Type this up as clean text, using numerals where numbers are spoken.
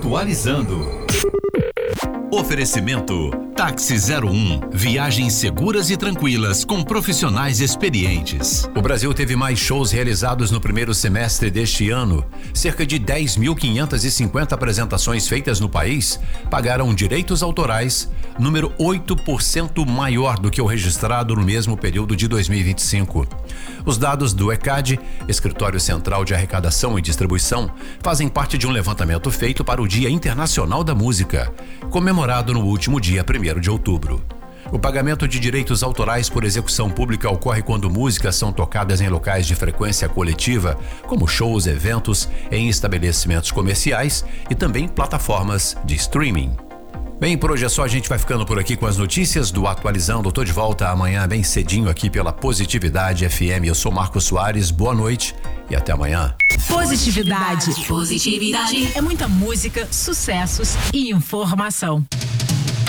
Atualizando. Oferecimento Táxi 01, viagens seguras e tranquilas com profissionais experientes. O Brasil teve mais shows realizados no primeiro semestre deste ano. Cerca de 10.550 apresentações feitas no país pagaram direitos autorais, número 8% maior do que o registrado no mesmo período de 2025. Os dados do ECAD, Escritório Central de Arrecadação e Distribuição, fazem parte de um levantamento feito para o Dia Internacional da Música, comemorado no último dia 1º de outubro. O pagamento de direitos autorais por execução pública ocorre quando músicas são tocadas em locais de frequência coletiva, como shows, eventos, em estabelecimentos comerciais e também plataformas de streaming. Bem, por hoje é só, a gente vai ficando por aqui com as notícias do Atualizando. Eu tô de volta amanhã bem cedinho aqui pela Positividade FM. Eu sou Marcos Soares, boa noite e até amanhã. Positividade. Positividade. É muita música, sucessos e informação.